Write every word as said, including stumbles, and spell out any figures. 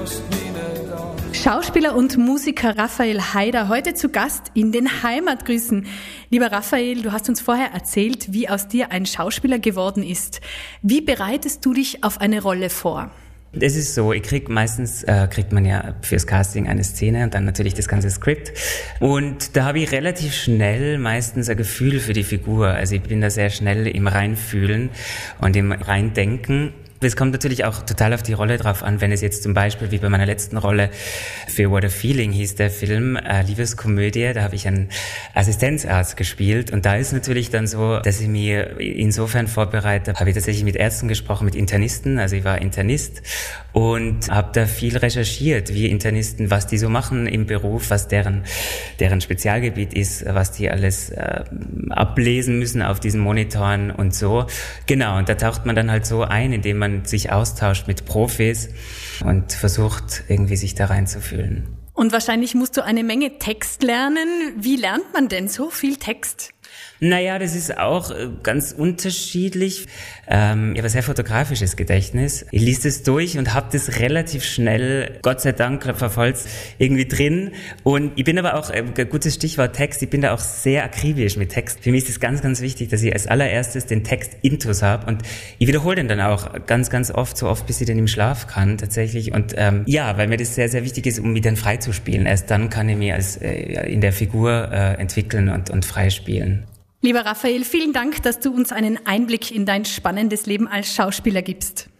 Schauspieler und Musiker Raphael Haider, heute zu Gast in den Heimatgrüßen. Lieber Raphael, du hast uns vorher erzählt, wie aus dir ein Schauspieler geworden ist. Wie bereitest du dich auf eine Rolle vor? Es ist so, ich krieg meistens, äh, kriegt man ja fürs Casting eine Szene und dann natürlich das ganze Skript. Und da habe ich relativ schnell meistens ein Gefühl für die Figur. Also ich bin da sehr schnell im Reinfühlen und im Reindenken. Es kommt natürlich auch total auf die Rolle drauf an, wenn es jetzt zum Beispiel, wie bei meiner letzten Rolle für What a Feeling hieß der Film, äh, Liebeskomödie, da habe ich einen Assistenzarzt gespielt und da ist natürlich dann so, dass ich mir insofern vorbereite, habe ich tatsächlich mit Ärzten gesprochen, mit Internisten, also ich war Internist und habe da viel recherchiert, wie Internisten, was die so machen im Beruf, was deren deren Spezialgebiet ist, was die alles äh, ablesen müssen auf diesen Monitoren und so. Genau, und da taucht man dann halt so ein, indem man sich austauscht mit Profis und versucht, irgendwie sich da reinzufühlen. Und wahrscheinlich musst du eine Menge Text lernen. Wie lernt man denn so viel Text? Naja, das ist auch ganz unterschiedlich. Ähm, ich habe ein sehr fotografisches Gedächtnis. Ich lese das durch und habe das relativ schnell, Gott sei Dank, verfolgt irgendwie drin. Und ich bin aber auch, ein gutes Stichwort Text, ich bin da auch sehr akribisch mit Text. Für mich ist es ganz, ganz wichtig, dass ich als allererstes den Text intus habe. Und ich wiederhole den dann auch ganz, ganz oft, so oft, bis ich den im Schlaf kann tatsächlich. Und ähm, ja, weil mir das sehr, sehr wichtig ist, um mich dann freizuspielen. Erst dann kann ich mich als, äh, in der Figur äh, entwickeln und, und freispielen. Lieber Raphael, vielen Dank, dass du uns einen Einblick in dein spannendes Leben als Schauspieler gibst.